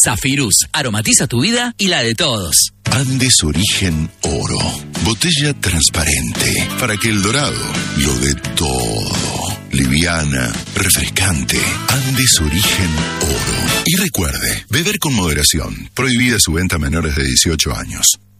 Zafirus, aromatiza tu vida y la de todos. Andes Origen Oro. Botella transparente para que el dorado lo dé todo. Liviana, refrescante. Andes Origen Oro. Y recuerde, beber con moderación. Prohibida su venta a menores de 18 años.